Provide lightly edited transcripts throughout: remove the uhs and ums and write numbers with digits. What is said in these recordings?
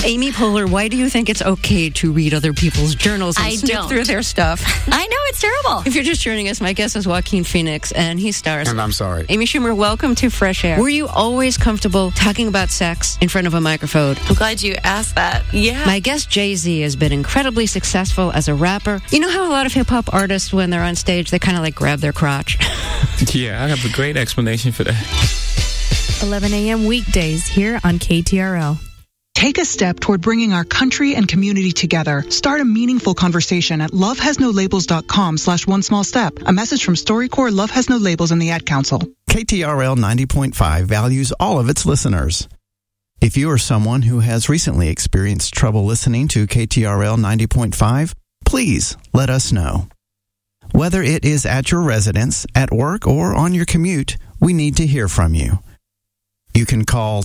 Amy Poehler, why do you think it's okay to read other people's journals and snoop through their stuff? I know, it's terrible. If you're just joining us, my guest is Joaquin Phoenix, and he stars. And I'm sorry. Amy Schumer, welcome to Fresh Air. Were you always comfortable talking about sex in front of a microphone? I'm glad you asked that. Yeah. My guest, Jay-Z, has been incredibly successful as a rapper. You know how a lot of hip-hop artists, when they're on stage, they kind of like grab their crotch? Yeah, I have a great explanation for that. 11 a.m. weekdays here on KTRL. Take a step toward bringing our country and community together. Start a meaningful conversation at lovehasnolabels.com/one-small-step. A message from StoryCorps, Love Has No Labels, and the Ad Council. KTRL 90.5 values all of its listeners. If you are someone who has recently experienced trouble listening to KTRL 90.5, please let us know. Whether it is at your residence, at work, or on your commute, we need to hear from you. You can call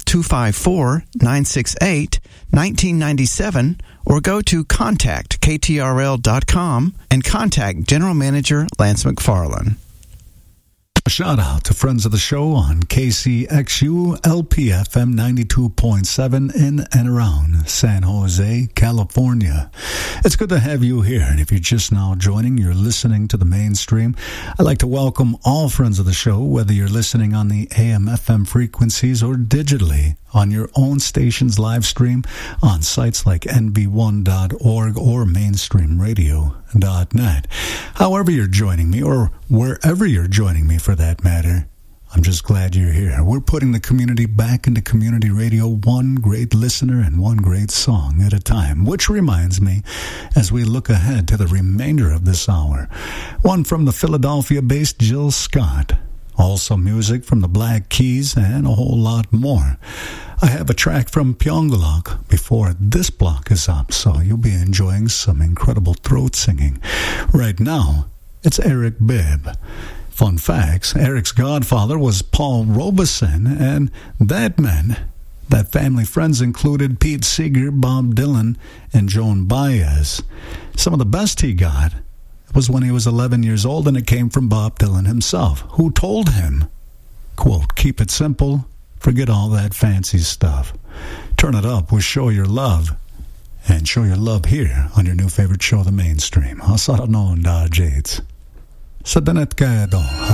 254-968-1997 or go to contactKTRL.com and contact General Manager Lance McFarland. A shout out to friends of the show on KCXU LPFM 92.7 in and around San Jose, California. It's good to have you here. And if you're just now joining, you're listening to the mainstream. I'd like to welcome all friends of the show, whether you're listening on the AM/FM frequencies or digitally on your own station's live stream on sites like nv1.org or mainstreamradio.net. However you're joining me, or wherever you're joining me for that matter, I'm just glad you're here. We're putting the community back into community radio, one great listener and one great song at a time. Which reminds me, as we look ahead to the remainder of this hour, one from the Philadelphia-based Jill Scott. Also music from the Black Keys and a whole lot more. I have a track from Pyongyang before this block is up, so you'll be enjoying some incredible throat singing. Right now, it's Eric Bibb. Fun facts, Eric's godfather was Paul Robeson, and that meant that family friends included Pete Seeger, Bob Dylan, and Joan Baez. Some of the best he got was when he was 11 years old, and it came from Bob Dylan himself, who told him, quote, "Keep it simple, forget all that fancy stuff. Turn it up with Show Your Love." And show your love here on your new favorite show, The Mainstream. Sa noon da Jades. Sa danet kaya do.